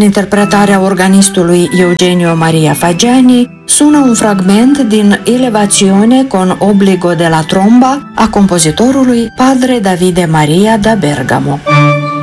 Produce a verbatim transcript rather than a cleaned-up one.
interpretarea organistului Eugenio Maria Fagiani, sună un fragment din Elevazione con obbligo della tromba a compozitorului Padre Davide Maria da Bergamo.